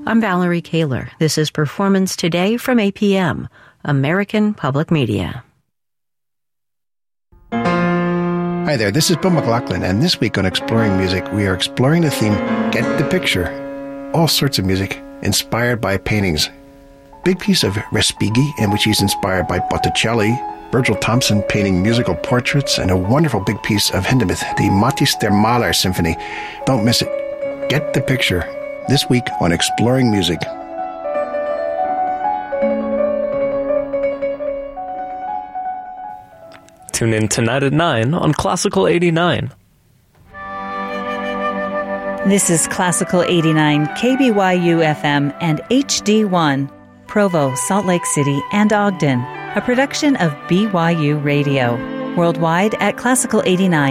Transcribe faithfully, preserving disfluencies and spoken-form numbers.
I'm Valerie Kaler. This is Performance Today from A P M, American Public Media. Hi there, this is Bill McLaughlin, and this week on Exploring Music, we are exploring the theme, Get the Picture. All sorts of music inspired by paintings. Big piece of Respighi, in which he's inspired by Botticelli, Virgil Thomson painting musical portraits, and a wonderful big piece of Hindemith, the Matthäus der Maler Symphony. Don't miss it. Get the Picture, this week on Exploring Music. Tune in tonight at nine on Classical eighty-nine. This is Classical eighty-nine, K B Y U F M and H D one, Provo, Salt Lake City, and Ogden, a production of B Y U Radio. Worldwide at classical eighty-nine.